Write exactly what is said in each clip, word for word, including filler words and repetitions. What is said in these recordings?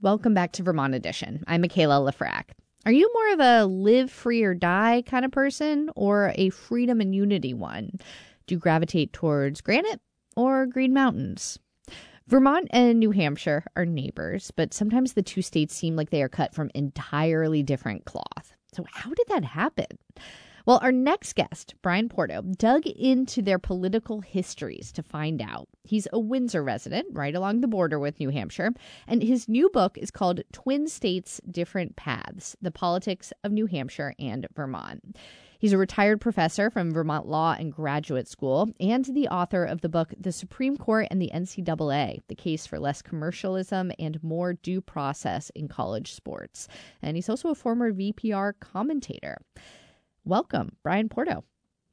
Welcome back to Vermont Edition. I'm Michaela Lafrac. Are you more of a live free or die kind of person or a freedom and unity one? Do you gravitate towards granite or Green Mountains? Vermont and New Hampshire are neighbors, but sometimes the two states seem like they are cut from entirely different cloth. So how did that happen? Well, our next guest, Brian Porto, dug into their political histories to find out. He's a Windsor resident, right along the border with New Hampshire, and his new book is called Twin States, Different Paths, The Politics of New Hampshire and Vermont. He's a retired professor from Vermont Law and Graduate School and the author of the book The Supreme Court and the N C double A, The Case for Less Commercialism and More Due Process in College Sports. And he's also a former V P R commentator. Welcome, Brian Porto.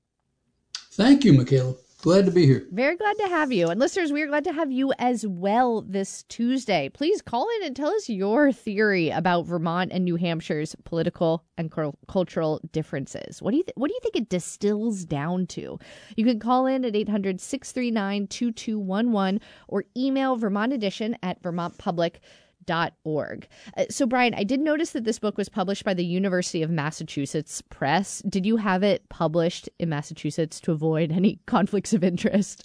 Thank you, Michaela. Glad to be here. Very glad to have you. And listeners, we are glad to have you as well this Tuesday. Please call in and tell us your theory about Vermont and New Hampshire's political and cu- cultural differences. What do you th- what do you think it distills down to? You can call in at eight hundred, six three nine, two two one one or email Vermont Edition at vermont public dot org. Uh, so, Brian, I did notice that this book was published by the University of Massachusetts Press. Did you have it published in Massachusetts to avoid any conflicts of interest?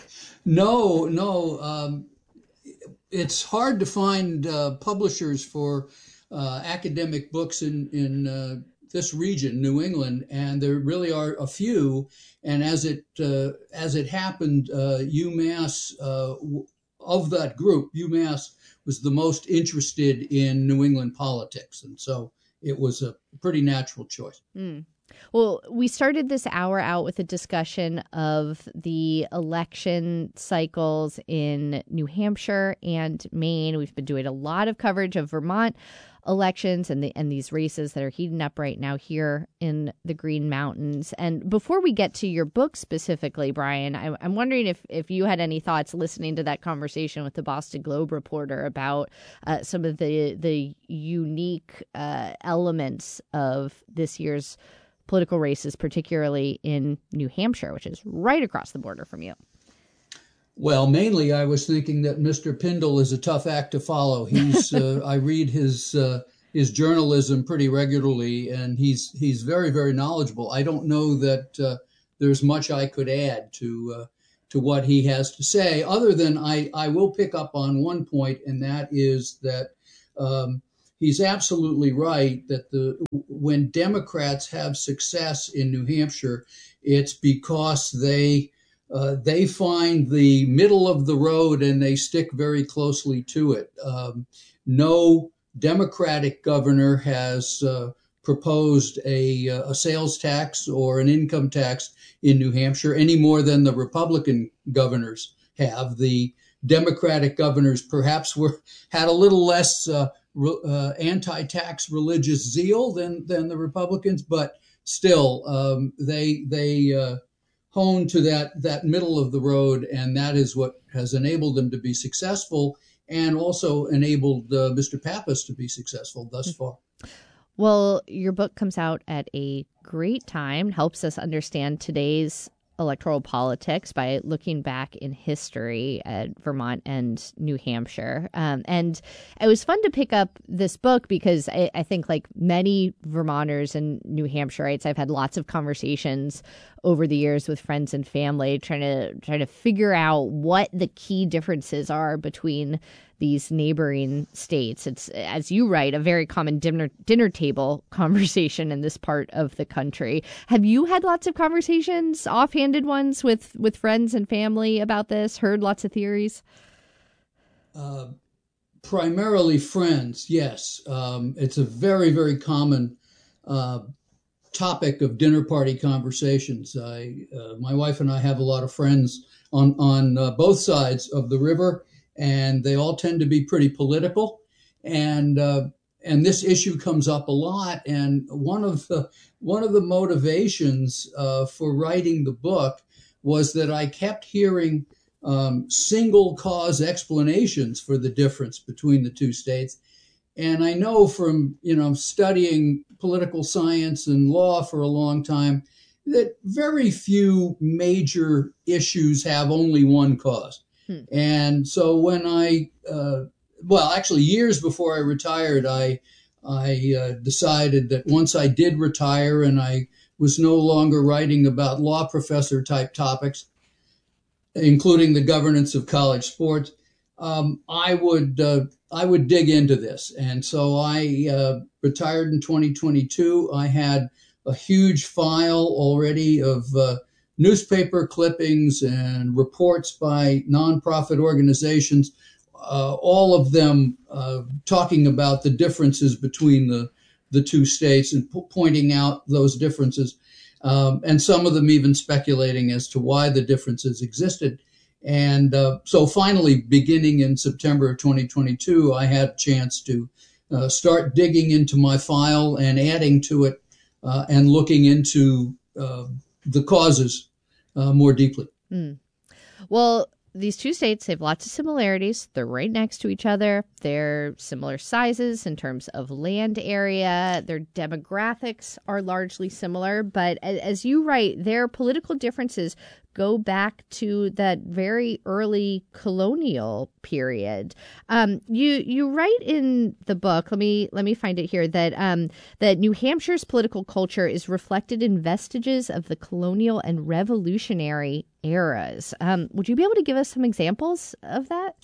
No, no. Um, it's hard to find uh, publishers for uh, academic books in, in uh, this region, New England, and there really are a few. And as it uh, as it happened, uh, UMass, uh, of that group, UMass was the most interested in New England politics. And so it was a pretty natural choice. Mm. Well, we started this hour out with a discussion of the election cycles in New Hampshire and Maine. We've been doing a lot of coverage of Vermont elections and the and these races that are heating up right now here in the Green Mountains. And before we get to your book specifically, Brian, I, I'm wondering if, if you had any thoughts listening to that conversation with the Boston Globe reporter about uh, some of the, the unique uh, elements of this year's political races, particularly in New Hampshire, which is right across the border from you. Well, mainly I was thinking that Mister Pindell is a tough act to follow. He's uh, I read his uh, his journalism pretty regularly, and he's he's very, very knowledgeable. I don't know that uh, there's much I could add to uh, to what he has to say, other than I, I will pick up on one point, and that is that um, he's absolutely right that the when Democrats have success in New Hampshire, it's because they Uh, they find the middle of the road and they stick very closely to it. Um, no Democratic governor has uh, proposed a, a sales tax or an income tax in New Hampshire any more than the Republican governors have. The Democratic governors perhaps were had a little less uh, re, uh, anti-tax religious zeal than than the Republicans, but still um, they they. Uh, honed to that that middle of the road, and that is what has enabled them to be successful and also enabled uh, Mister Pappas to be successful thus far. Well, your book comes out at a great time, helps us understand today's electoral politics by looking back in history at Vermont and New Hampshire. Um, and it was fun to pick up this book because I, I think like many Vermonters and New Hampshireites, I've had lots of conversations over the years with friends and family trying to trying to figure out what the key differences are between these neighboring states. It's, as you write, a very common dinner dinner table conversation in this part of the country. Have you had lots of conversations, offhanded ones, with, with friends and family about this? Heard lots of theories? Uh, primarily friends, yes. Um, it's a very, very common uh, topic of dinner party conversations. I, uh, my wife and I have a lot of friends on, on uh, both sides of the river, and they all tend to be pretty political. And uh, and this issue comes up a lot. And one of the one of the motivations uh, for writing the book was that I kept hearing um, single cause explanations for the difference between the two states. And I know from, you know, studying political science and law for a long time that very few major issues have only one cause. Hmm. And so when I uh, well, actually, years before I retired, I I uh, decided that once I did retire and I was no longer writing about law professor type topics, including the governance of college sports, um, I would uh, I would dig into this. And so I uh, retired in twenty twenty-two. I had a huge file already of uh, newspaper clippings and reports by nonprofit organizations, uh, all of them uh, talking about the differences between the the two states and po- pointing out those differences. Um, and some of them even speculating as to why the differences existed. And uh, so finally, beginning in September of twenty twenty-two, I had a chance to uh, start digging into my file and adding to it uh, and looking into uh, the causes uh, more deeply. Mm. Well, these two states have lots of similarities. They're right next to each other. They're similar sizes in terms of land area. Their demographics are largely similar. But as you write, their political differences go back to that very early colonial period. Um, you you write in the book, let me let me find it here, that um, that New Hampshire's political culture is reflected in vestiges of the colonial and revolutionary eras. Um, would you be able to give us some examples of that?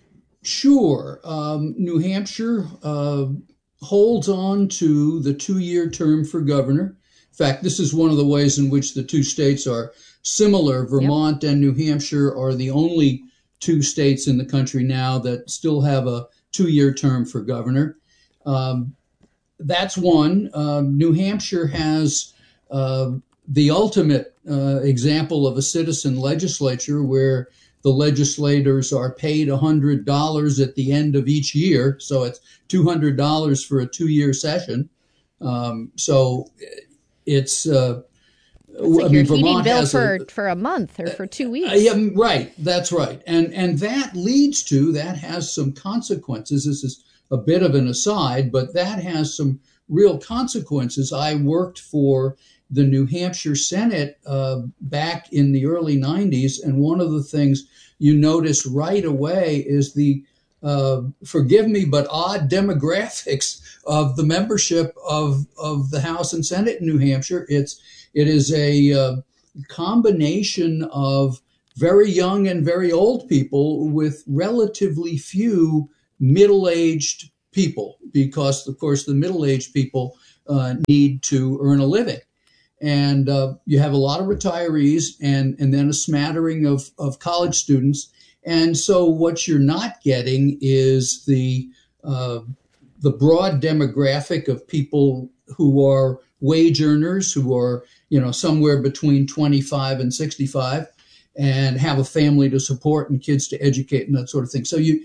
Sure. Um, New Hampshire uh, holds on to the two-year term for governor. In fact, this is one of the ways in which the two states are similar. Vermont yep. and New Hampshire are the only two states in the country now that still have a two-year term for governor. Um, that's one. Um, New Hampshire has uh, the ultimate uh, example of a citizen legislature where the legislators are paid one hundred dollars at the end of each year. So it's two hundred dollars for a two-year session. Um, so it's... Uh, It's like I your mean, heating bill for, a, for a month or for two weeks. Uh, yeah, right. That's right. And and that leads to, that has some consequences. This is a bit of an aside, but that has some real consequences. I worked for the New Hampshire Senate uh, back in the early nineties, and one of the things you notice right away is the, uh, forgive me, but odd demographics of the membership of, of the House and Senate in New Hampshire. It's It is a uh, combination of very young and very old people with relatively few middle-aged people, because, of course, the middle-aged people uh, need to earn a living. And uh, you have a lot of retirees and, and then a smattering of, of college students. And so what you're not getting is the uh, the broad demographic of people who are wage earners, who are, you know, somewhere between twenty-five and sixty-five and have a family to support and kids to educate and that sort of thing. So you,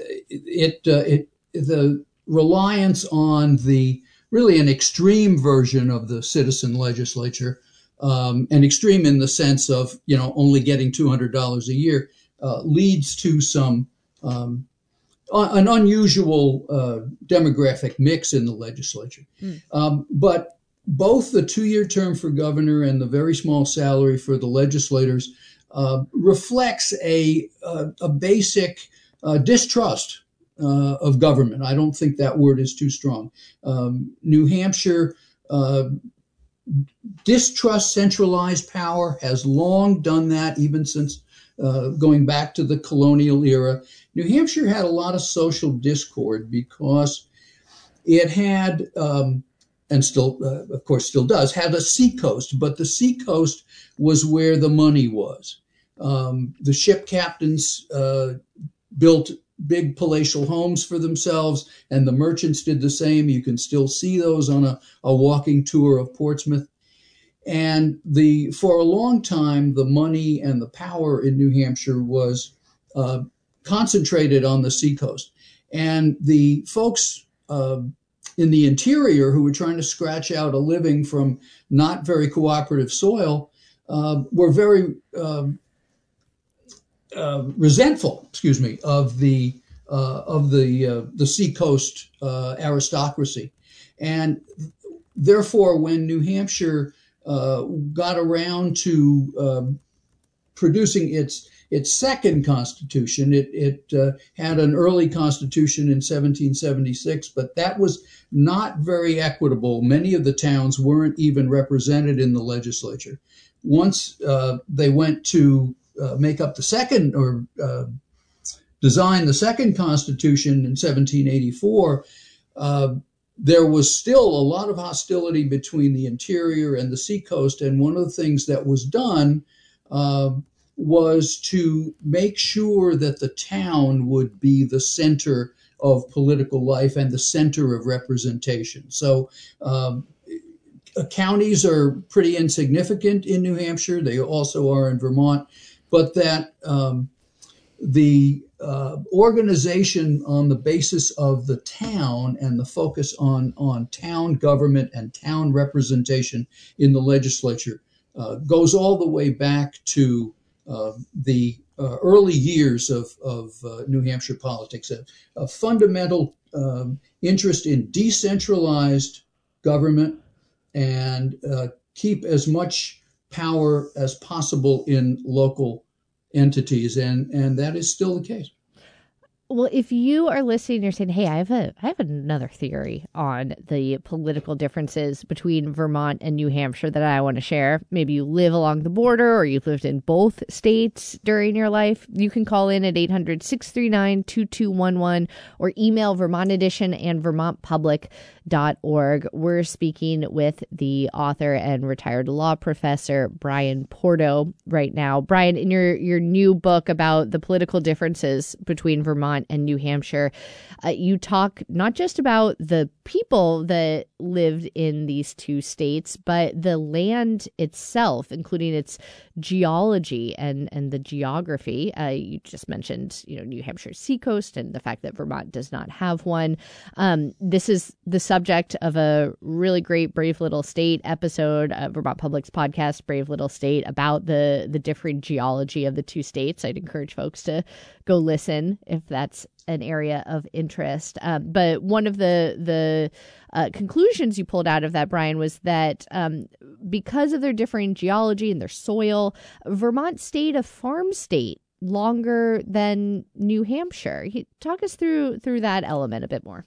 it, uh, it, the reliance on the really an extreme version of the citizen legislature, um, and extreme in the sense of, you know, only getting two hundred dollars a year, uh, leads to some, um, an unusual uh, demographic mix in the legislature. Mm. Um, but both the two-year term for governor and the very small salary for the legislators uh, reflects a, a, a basic uh, distrust uh, of government. I don't think that word is too strong. Um, New Hampshire uh, distrusts centralized power, has long done that, even since uh, going back to the colonial era. New Hampshire had a lot of social discord because it had, um, and still, uh, of course, still does, had a seacoast, but the seacoast was where the money was. Um, the ship captains uh, built big palatial homes for themselves, and the merchants did the same. You can still see those on a, a walking tour of Portsmouth. And the for a long time, the money and the power in New Hampshire was uh, concentrated on the seacoast. And the folks uh, in the interior who were trying to scratch out a living from not very cooperative soil uh, were very uh, uh, resentful, excuse me, of the uh, of the uh, the seacoast uh, aristocracy. And therefore, when New Hampshire uh, got around to uh, producing its its second constitution. It, it uh, had an early constitution in seventeen seventy-six, but that was not very equitable. Many of the towns weren't even represented in the legislature. Once uh, they went to uh, make up the second or uh, design the second constitution in seventeen eighty-four, uh, there was still a lot of hostility between the interior and the seacoast. And one of the things that was done uh, was to make sure that the town would be the center of political life and the center of representation. So um, counties are pretty insignificant in New Hampshire. They also are in Vermont, but that um, the uh, organization on the basis of the town and the focus on, on town government and town representation in the legislature uh, goes all the way back to uh, the uh, early years of, of uh, New Hampshire politics, a, a fundamental um, interest in decentralized government and uh, keep as much power as possible in local entities, and and that is still the case. Well, if you are listening, you're saying, "Hey, I have a I have another theory on the political differences between Vermont and New Hampshire that I want to share." Maybe you live along the border, or you've lived in both states during your life. You can call in at eight hundred, six three nine, two two one one or email Vermont Edition and vermont public dot org. We're speaking with the author and retired law professor Brian Porto right now. Brian, in your your new book about the political differences between Vermont and New Hampshire, uh, you talk not just about the people that lived in these two states, but the land itself, including its geology and, and the geography. Uh, you just mentioned, you know, New Hampshire's seacoast and the fact that Vermont does not have one. Um, this is the subject of a really great Brave Little State episode, uh, Vermont Public's podcast, Brave Little State, about the, the different geology of the two states. I'd encourage folks to go listen if that's an area of interest. Um, but one of the the uh, conclusions you pulled out of that, Brian, was that um, because of their differing geology and their soil, Vermont stayed a farm state longer than New Hampshire. Talk us through through that element a bit more.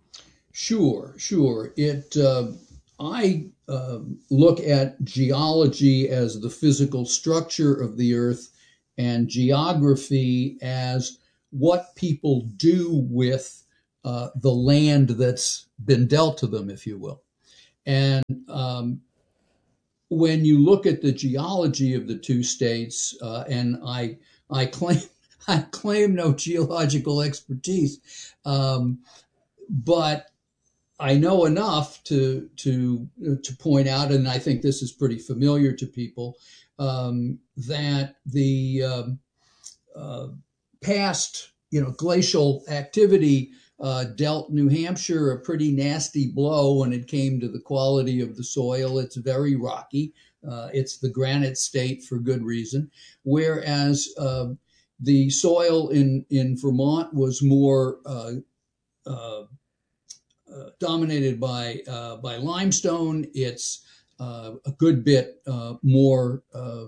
Sure, sure. It uh, I uh, look at geology as the physical structure of the earth and geography as what people do with uh, the land that's been dealt to them, if you will. And um, when you look at the geology of the two states, uh, and I I claim I claim no geological expertise, um, but I know enough to to to point out, and I think this is pretty familiar to people, um, that the um, uh, past, you know, glacial activity uh, dealt New Hampshire a pretty nasty blow when it came to the quality of the soil. It's very rocky. Uh, it's the granite state for good reason. Whereas uh, the soil in, in Vermont was more uh, uh, uh, dominated by uh, by limestone. It's uh, a good bit uh, more uh,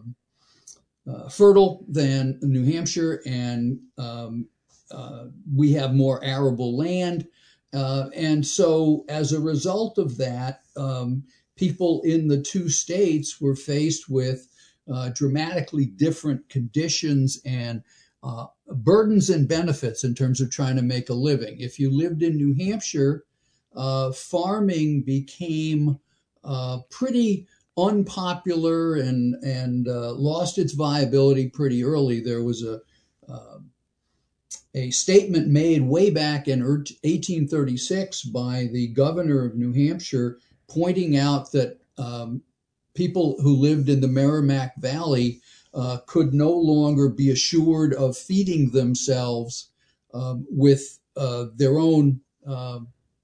uh, fertile than New Hampshire, and um, uh, we have more arable land. Uh, and so as a result of that, um, people in the two states were faced with uh, dramatically different conditions and uh, burdens and benefits in terms of trying to make a living. If you lived in New Hampshire, uh, farming became uh, pretty unpopular and, and uh, lost its viability pretty early. There was a uh, a statement made way back in eighteen thirty-six by the governor of New Hampshire, pointing out that um, people who lived in the Merrimack Valley uh, could no longer be assured of feeding themselves um, with uh, their own uh,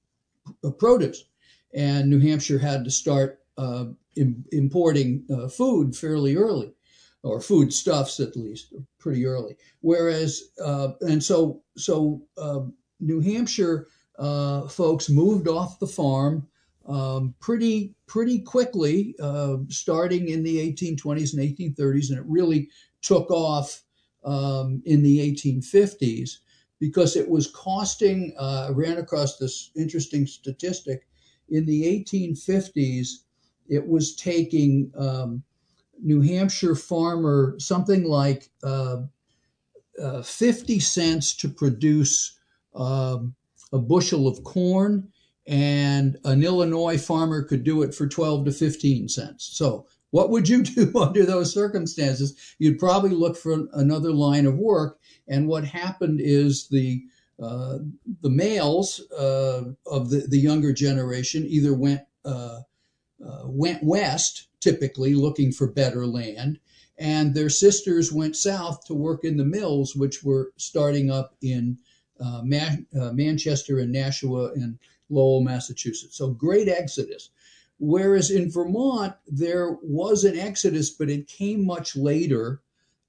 produce. And New Hampshire had to start uh, im- importing uh, food fairly early, or foodstuffs at least, pretty early. Whereas, uh, and so, so uh, New Hampshire uh, folks moved off the farm um, pretty, pretty quickly, uh, starting in the eighteen twenties and eighteen thirties, and it really took off um, in the eighteen fifties because it was costing, uh, I ran across this interesting statistic. In the eighteen fifties, it was taking um, New Hampshire farmer something like uh, uh, fifty cents to produce um, a bushel of corn, and an Illinois farmer could do it for twelve to fifteen cents. So what would you do under those circumstances? You'd probably look for another line of work. And what happened is the uh, the males uh, of the, the younger generation either went uh, uh, went west, typically looking for better land, and their sisters went south to work in the mills, which were starting up in uh, Man- uh, Manchester and Nashua and Lowell, Massachusetts. So great exodus. Whereas in Vermont, there was an exodus, but it came much later.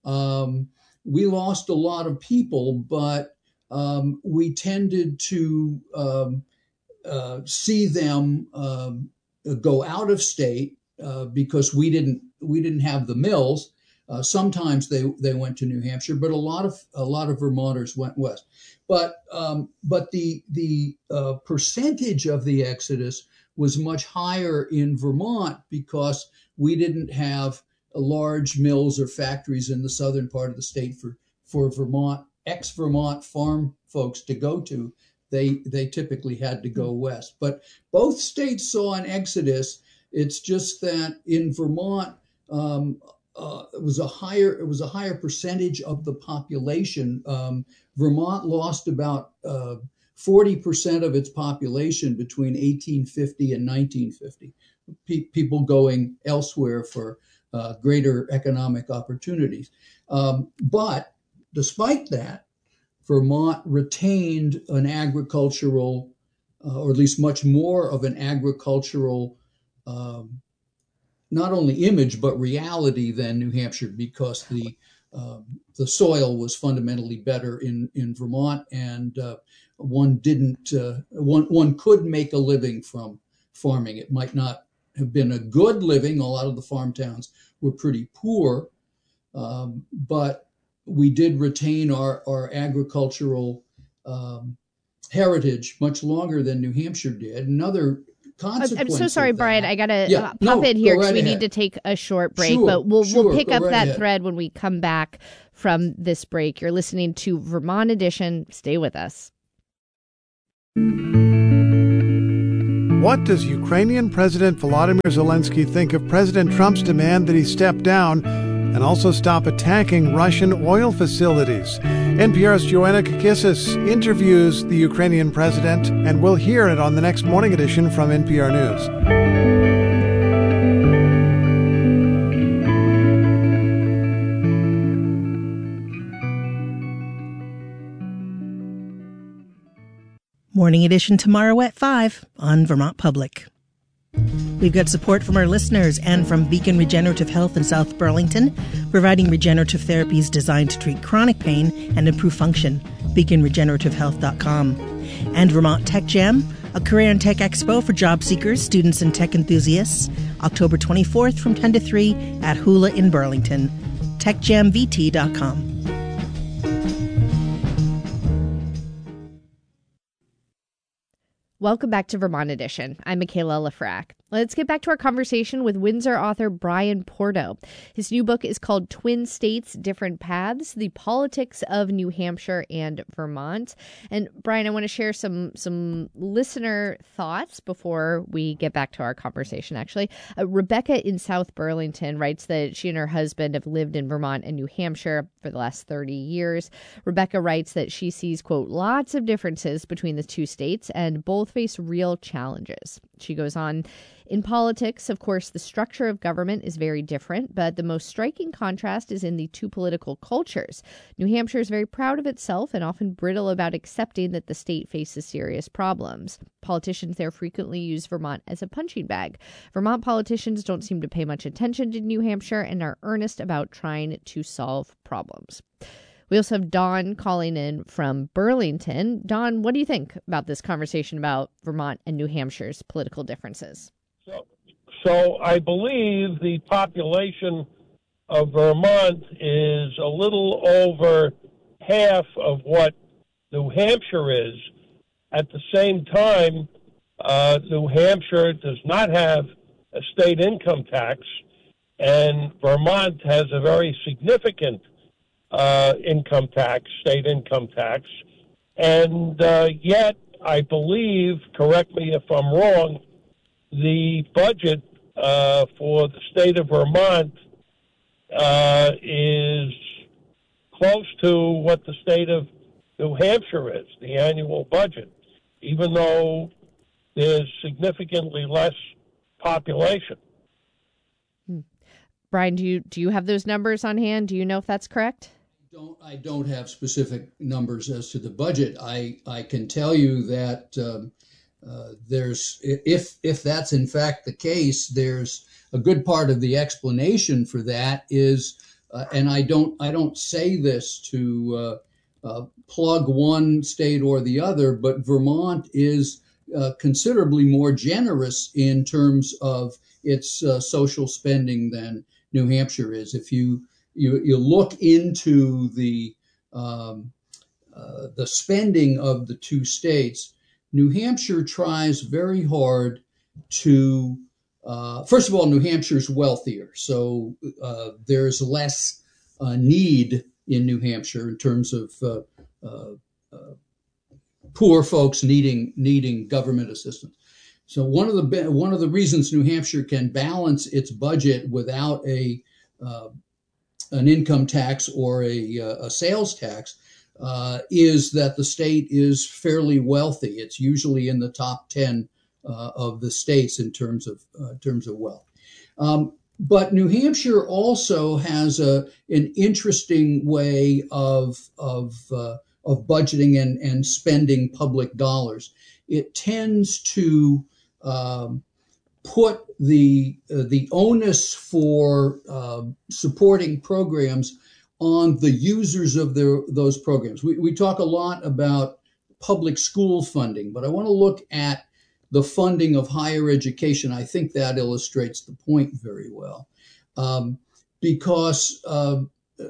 Um, we lost a lot of people, but um, we tended to um, uh, see them um, go out of state uh, because we didn't we didn't have the mills. Uh, sometimes they, they went to New Hampshire, but a lot of a lot of Vermonters went west. But um, but the the uh, percentage of the exodus was much higher in Vermont because we didn't have large mills or factories in the southern part of the state for for Vermont ex-Vermont farm folks to go to. They they typically had to go west. But both states saw an exodus. It's just that in Vermont, um, uh, it was a higher it was a higher percentage of the population. Um, Vermont lost about uh, forty percent of its population between eighteen fifty and nineteen fifty. Pe- people going elsewhere for uh, greater economic opportunities. Um, but despite that, Vermont retained an agricultural, uh, or at least much more of an agricultural, um, not only image, but reality than New Hampshire, because the um, the soil was fundamentally better in, in Vermont, and uh, one didn't, uh, one, one could make a living from farming. It might not have been a good living. A lot of the farm towns were pretty poor, um, but we did retain our, our agricultural um, heritage much longer than New Hampshire did. Another consequence. I'm so sorry, of that, Brian. I gotta yeah, uh, pop no, in here go because right we ahead. need to take a short break. Sure, but we'll sure, we'll pick go up right that ahead. thread when we come back from this break. You're listening to Vermont Edition. Stay with us. What does Ukrainian President Volodymyr Zelensky think of President Trump's demand that he step down and also stop attacking Russian oil facilities? N P R's Joanna Kakissis interviews the Ukrainian president, and we'll hear it on the next Morning Edition from N P R News. Morning Edition tomorrow at five on Vermont Public. We've got support from our listeners and from Beacon Regenerative Health in South Burlington, providing regenerative therapies designed to treat chronic pain and improve function. beacon regenerative health dot com. And Vermont Tech Jam, a career and tech expo for job seekers, students, and tech enthusiasts, October twenty-fourth from ten to three at Hula in Burlington. tech jam v t dot com. Welcome back to Vermont Edition. I'm Michaela Lefrak. Let's get back to our conversation with Windsor author Brian Porto. His new book is called Twin States, Different Paths, The Politics of New Hampshire and Vermont. And Brian, I want to share some some listener thoughts before we get back to our conversation, actually. Uh, Rebecca in South Burlington writes that she and her husband have lived in Vermont and New Hampshire for the last thirty years. Rebecca writes that she sees, quote, lots of differences between the two states and both face real challenges. She goes on, in politics, of course, the structure of government is very different, but the most striking contrast is in the two political cultures. New Hampshire is very proud of itself and often brittle about accepting that the state faces serious problems. Politicians there frequently use Vermont as a punching bag. Vermont politicians don't seem to pay much attention to New Hampshire and are earnest about trying to solve problems. We also have Dawn calling in from Burlington. Dawn, what do you think about this conversation about Vermont and New Hampshire's political differences? So, so I believe the population of Vermont is a little over half of what New Hampshire is. At the same time, uh, New Hampshire does not have a state income tax, and Vermont has a very significant uh, income tax, state income tax. And uh, yet, I believe, correct me if I'm wrong, the budget uh, for the state of Vermont uh, is close to what the state of New Hampshire is, the annual budget, even though there's significantly less population. Hmm. Brian, do you do you have those numbers on hand? Do you know if that's correct? Don't, I don't have specific numbers as to the budget. I, I can tell you that um, uh, there's, if if that's in fact the case, there's a good part of the explanation for that is, uh, and I don't I don't say this to uh, uh, plug one state or the other, but Vermont is uh, considerably more generous in terms of its uh, social spending than New Hampshire is. If you You, you look into the um, uh, the spending of the two states, New Hampshire tries very hard to, uh, first of all, New Hampshire's wealthier, so uh, there's less uh, need in New Hampshire in terms of uh, uh, uh, poor folks needing needing government assistance. So one of the one of the reasons New Hampshire can balance its budget without a uh, an income tax or a, a sales tax uh, is that the state is fairly wealthy. It's usually in the top ten uh, of the states in terms of uh, terms of wealth. Um, but New Hampshire also has a an interesting way of of uh, of budgeting and, and spending public dollars. It tends to um, put the uh, the onus for uh, supporting programs on the users of their those programs. We, we talk a lot about public school funding, but I want to look at the funding of higher education. I think that illustrates the point very well, um, because uh,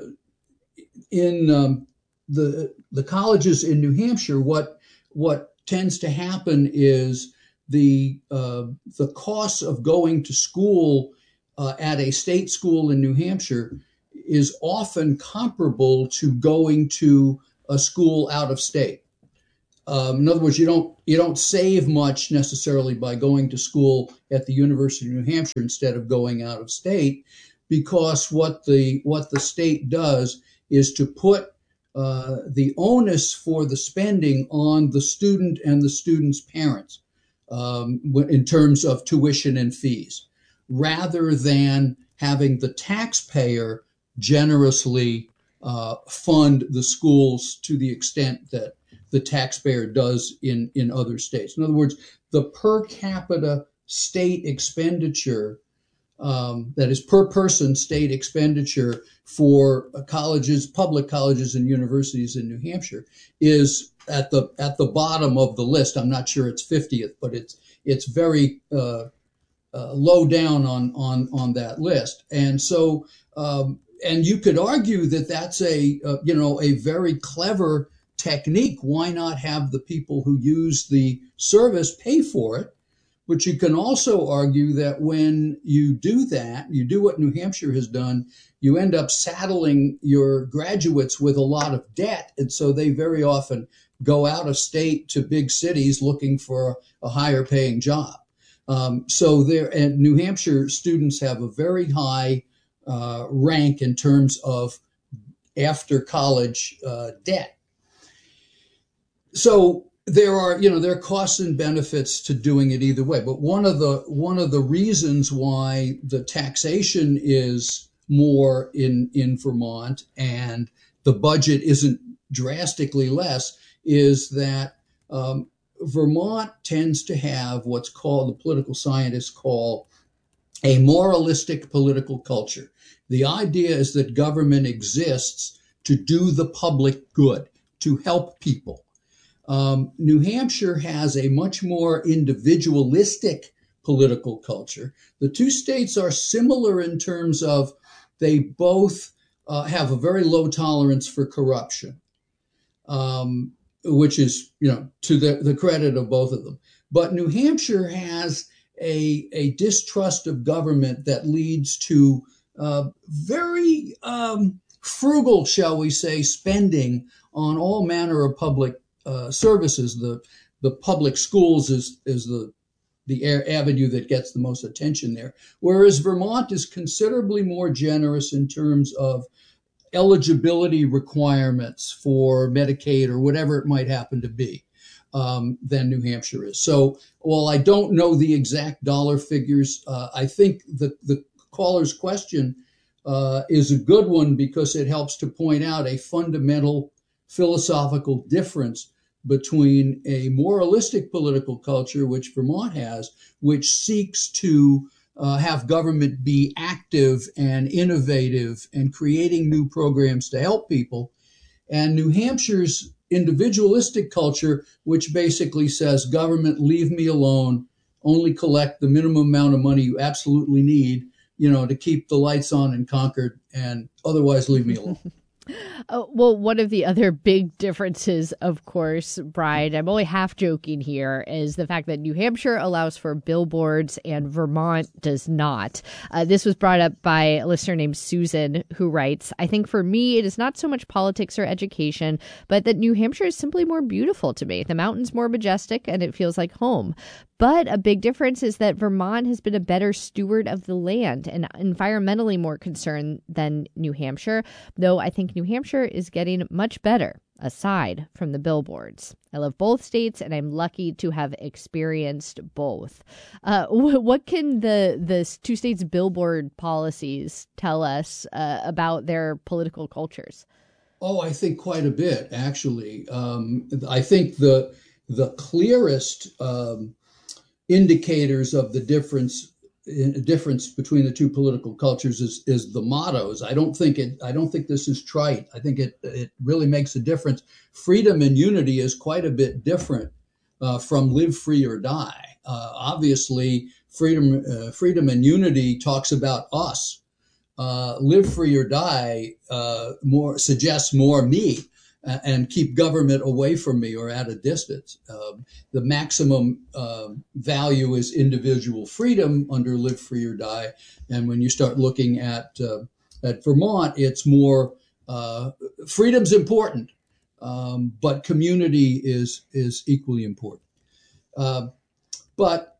in um, the the colleges in New Hampshire, what what tends to happen is the uh, the costs of going to school uh, at a state school in New Hampshire is often comparable to going to a school out of state. Um, in other words, you don't you don't save much necessarily by going to school at the University of New Hampshire instead of going out of state, because what the what the state does is to put uh, the onus for the spending on the student and the student's parents um, in terms of tuition and fees, rather than having the taxpayer generously uh, fund the schools to the extent that the taxpayer does in, in other states. In other words, the per capita state expenditure, um, that is per person state expenditure for colleges, public colleges and universities in New Hampshire, is at the at the bottom of the list. I'm not sure it's fiftieth, but it's it's very uh, uh, low down on on on that list. And so, um, and you could argue that that's a uh, you know a very clever technique. Why not have the people who use the service pay for it? But you can also argue that when you do that, you do what New Hampshire has done, you end up saddling your graduates with a lot of debt. And so they very often go out of state to big cities looking for a higher paying job. Um, so there, and New Hampshire students have a very high uh, rank in terms of after college uh, debt. So there are, you know, there are costs and benefits to doing it either way. But one of the one of the reasons why the taxation is more in in Vermont and the budget isn't drastically less is that um, Vermont tends to have what's called, the political scientists call, a moralistic political culture. The idea is that government exists to do the public good, to help people. Um, New Hampshire has a much more individualistic political culture. The two states are similar in terms of they both uh, have a very low tolerance for corruption, um, which is, you know, to the, the credit of both of them. But New Hampshire has a, a distrust of government that leads to uh, very um, frugal, shall we say, spending on all manner of public uh, services. The the public schools is is the the avenue that gets the most attention there, whereas Vermont is considerably more generous in terms of eligibility requirements for Medicaid or whatever it might happen to be um, than New Hampshire is. So while I don't know the exact dollar figures, uh, I think the, the caller's question uh, is a good one because it helps to point out a fundamental philosophical difference between a moralistic political culture, which Vermont has, which seeks to uh, have government be active and innovative and creating new programs to help people, and New Hampshire's individualistic culture, which basically says, government, leave me alone, only collect the minimum amount of money you absolutely need, you know, to keep the lights on in Concord, and otherwise leave me alone. Uh, well, one of the other big differences, of course, Brian, I'm only half joking here, is the fact that New Hampshire allows for billboards and Vermont does not. Uh, this was brought up by a listener named Susan, who writes, I think for me, it is not so much politics or education, but that New Hampshire is simply more beautiful to me. The mountain's more majestic and it feels like home. But a big difference is that Vermont has been a better steward of the land and environmentally more concerned than New Hampshire, though I think New Hampshire is getting much better, aside from the billboards. I love both states, and I'm lucky to have experienced both. Uh, what can the, the two states' billboard policies tell us uh, about their political cultures? Oh, I think quite a bit, actually. Um, I think the the clearest um, indicators of the difference difference between the two political cultures is is the mottos. I don't think it. I don't think this is trite. I think it it really makes a difference. Freedom and unity is quite a bit different uh, from live free or die. Uh, obviously, freedom uh, freedom and unity talks about us. Uh, live free or die uh, more suggests more me. And keep government away from me or at a distance. Um, the maximum uh, value is individual freedom under live free or die. And when you start looking at uh, at Vermont, it's more uh, freedom's important, um, but community is is equally important. Uh, but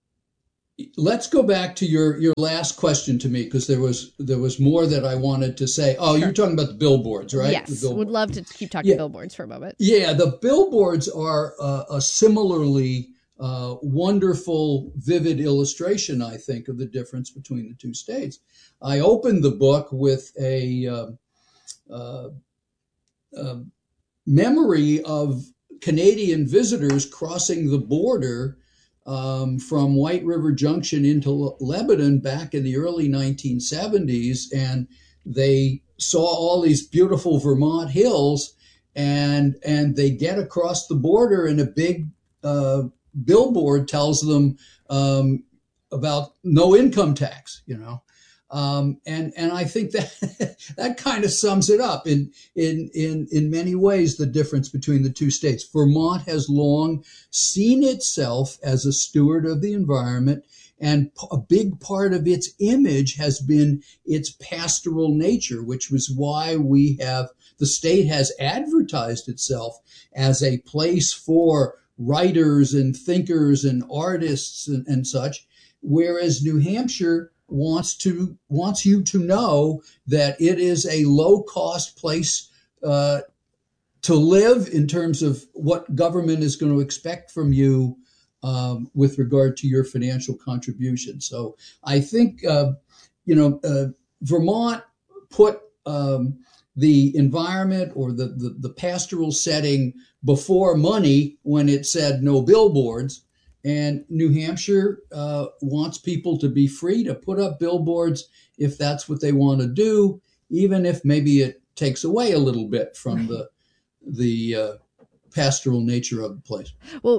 let's go back to your, your last question to me, because there was there was more that I wanted to say. Oh, sure. You're talking about the billboards, right? Yes, billboards. Would love to keep talking yeah. billboards for a moment. Yeah, the billboards are uh, a similarly uh, wonderful, vivid illustration, I think, of the difference between the two states. I opened the book with a uh, uh, uh, memory of Canadian visitors crossing the border Um, from White River Junction into Le- Lebanon back in the early nineteen seventies, and they saw all these beautiful Vermont hills, and and they get across the border, and a big uh, billboard tells them um, about no income tax, you know. Um, and and I think that that kind of sums it up in in in in many ways, the difference between the two states. Vermont has long seen itself as a steward of the environment, and a big part of its image has been its pastoral nature, which was why we have the state has advertised itself as a place for writers and thinkers and artists and, and such, whereas New Hampshire wants to wants you to know that it is a low cost place uh, to live in terms of what government is going to expect from you um, with regard to your financial contribution. So I think uh, you know uh, Vermont put um, the environment or the, the the pastoral setting before money when it said no billboards. And New Hampshire uh, wants people to be free to put up billboards if that's what they want to do, even if maybe it takes away a little bit from the the uh, pastoral nature of the place. Well,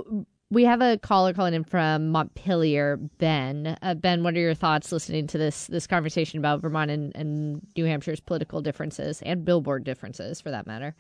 We have a caller calling in from Montpelier, Ben. Uh, Ben, what are your thoughts listening to this this conversation about Vermont and, and New Hampshire's political differences and billboard differences, for that matter?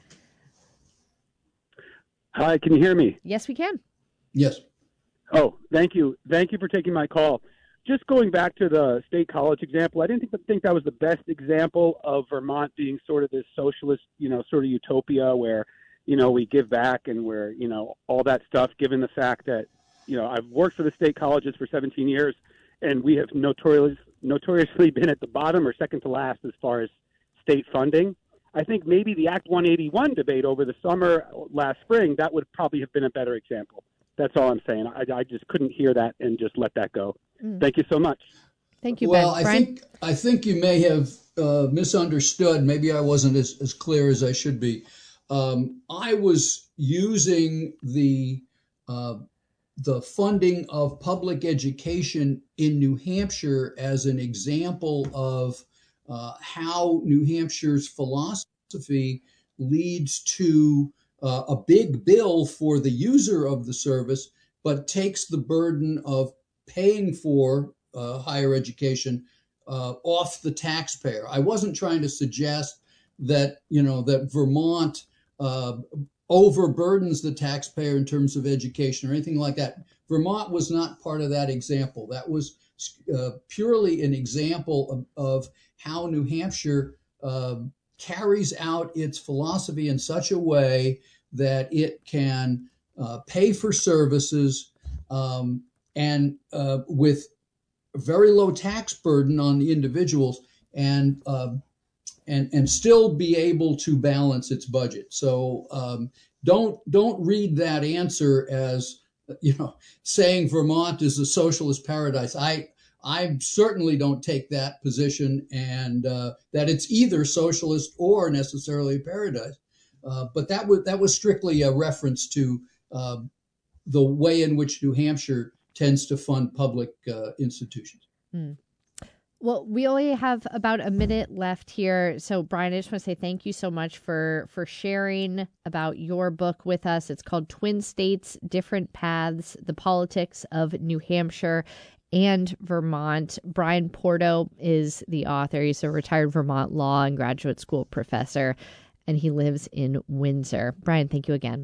Hi, can you hear me? Yes, we can. Yes. Oh, thank you. Thank you for taking my call. Just going back to the State College example, I didn't think, think that was the best example of Vermont being sort of this socialist, you know, sort of utopia where, you know, we give back and we're, you know, all that stuff, given the fact that, you know, I've worked for the state colleges for seventeen years, and we have notorious, notoriously been at the bottom or second to last as far as state funding. I think maybe the Act one eighty-one debate over the summer last spring, that would probably have been a better example. That's all I'm saying. I, I just couldn't hear that and just let that go. Mm. Thank you so much. Thank you, well, Ben. I think I think you may have uh, misunderstood. Maybe I wasn't as, as clear as I should be. Um, I was using the uh, the funding of public education in New Hampshire as an example of uh, how New Hampshire's philosophy leads to uh, a big bill for the user of the service, but takes the burden of paying for uh, higher education uh, off the taxpayer. I wasn't trying to suggest that, you know, that Vermont uh, overburdens the taxpayer in terms of education or anything like that. Vermont was not part of that example. That was uh, purely an example of, of how New Hampshire uh, carries out its philosophy in such a way that it can uh, pay for services um, and uh, with a very low tax burden on the individuals and uh, and and still be able to balance its budget. So um, don't don't read that answer as, you know, saying Vermont is a socialist paradise. I I certainly don't take that position, and uh, that it's either socialist or necessarily a paradise. Uh, but that was that was strictly a reference to uh, the way in which New Hampshire tends to fund public uh, institutions. Hmm. Well, we only have about a minute left here. So, Brian, I just want to say thank you so much for, for sharing about your book with us. It's called Twin States, Different Paths, The Politics of New Hampshire and Vermont. Brian Porto is the author. He's a retired Vermont law and graduate school professor, and he lives in Windsor. Brian, thank you again.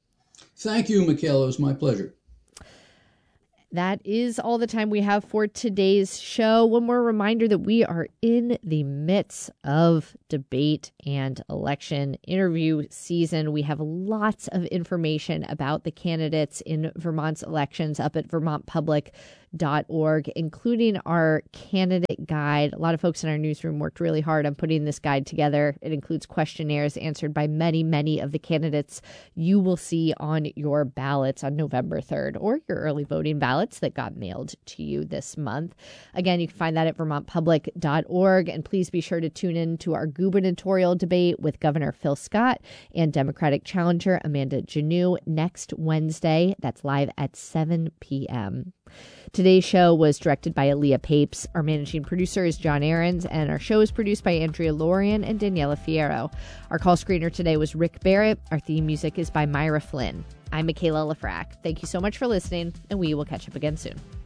Thank you, Michaela. It was my pleasure. That is all the time we have for today's show. One more reminder that we are in the midst of debate and election interview season. We have lots of information about the candidates in Vermont's elections up at vermont public dot org, including our candidate guide. A lot of folks in our newsroom worked really hard on putting this guide together. It includes questionnaires answered by many, many of the candidates you will see on your ballots on November third, or your early voting ballots that got mailed to you this month. Again, you can find that at vermont public dot org. And please be sure to tune in to our gubernatorial debate with Governor Phil Scott and Democratic challenger Amanda Janneau next Wednesday. That's live at seven p.m. Today's show was directed by Aaliyah Papes. Our managing producer is John Aarons, and our show is produced by Andrea Lorian and Daniela Fierro. Our call screener today was Rick Barrett. Our theme music is by Myra Flynn. I'm Michaela Lafrac. Thank you so much for listening, and we will catch up again soon.